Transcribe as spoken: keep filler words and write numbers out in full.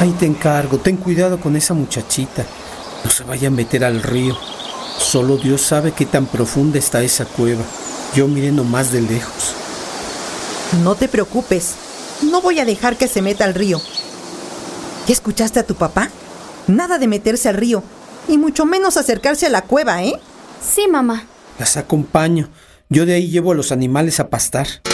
Ahí te encargo, ten cuidado con esa muchachita. No se vaya a meter al río. Solo Dios sabe qué tan profunda está esa cueva. Yo miré nomás de lejos. No te preocupes, no voy a dejar que se meta al río. ¿Ya escuchaste a tu papá? Nada de meterse al río, y mucho menos acercarse a la cueva, ¿eh? Sí, mamá. Las acompaño. Yo de ahí llevo a los animales a pastar.